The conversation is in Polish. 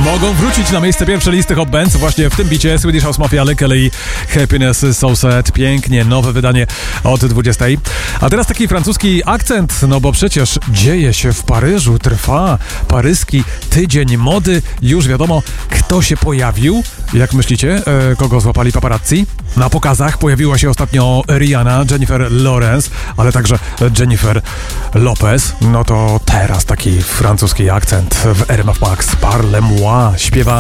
mogą wrócić na miejsce pierwsze listy Hot Bands właśnie w tym bicie. Swedish House Mafia, Lekele i Happiness So Sad. Pięknie, nowe wydanie od 20. A teraz taki francuski akcent, no bo przecież dzieje się w Paryżu, trwa paryski tydzień mody. Już wiadomo, kto się pojawił. Jak myślicie, kogo złapali paparazzi? Na pokazach pojawiła się ostatnio Rihanna, Jennifer Lawrence, ale także Jennifer Lopez. No to teraz taki francuski akcent w RMF Max. Parle-moi śpiewa